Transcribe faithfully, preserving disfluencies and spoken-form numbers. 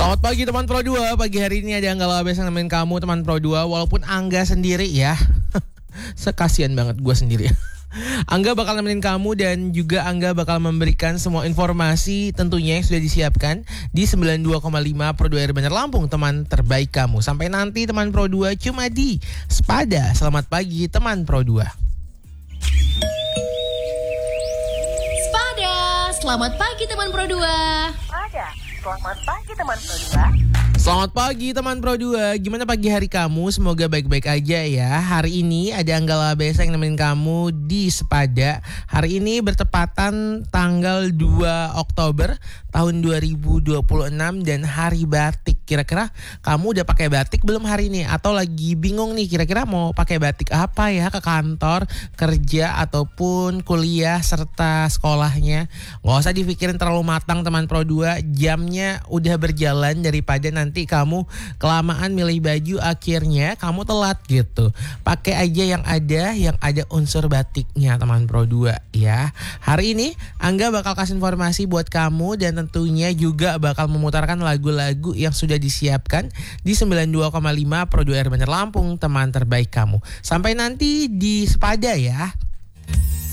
Selamat pagi teman Pro dua. Pagi hari ini ada Angga Labes yang nemenin kamu teman Pro dua. Walaupun Angga sendiri ya. Sekasian banget gue sendiri. Angga bakal nemenin kamu dan juga Angga bakal memberikan semua informasi tentunya yang sudah disiapkan di sembilan puluh dua koma lima Pro dua R Bandar Lampung, teman terbaik kamu. Sampai nanti teman Pro dua cuma di Sepada. Selamat pagi teman Pro dua. Sepada, selamat pagi teman Pro dua. Sepada, selamat pagi teman Pro dua. Selamat pagi teman Pro dua. Gimana pagi hari kamu? Semoga baik-baik aja ya. Hari ini ada Angga Labes yang nemenin kamu di Sepada. Hari ini bertepatan tanggal dua Oktober tahun dua ribu dua puluh enam dan hari batik. Kira-kira kamu udah pakai batik belum hari ini? Atau lagi bingung nih kira-kira mau pakai batik apa ya ke kantor, kerja ataupun kuliah serta sekolahnya? Gak usah dipikirin terlalu matang teman Pro dua. Jamnya udah berjalan daripada nanti Nanti kamu kelamaan milih baju akhirnya kamu telat gitu. Pakai aja yang ada yang ada unsur batiknya teman Pro dua ya. Hari ini Angga bakal kasih informasi buat kamu dan tentunya juga bakal memutarkan lagu-lagu yang sudah disiapkan di sembilan puluh dua koma lima Pro dua R Bandar Lampung, teman terbaik kamu. Sampai nanti di Sepada ya.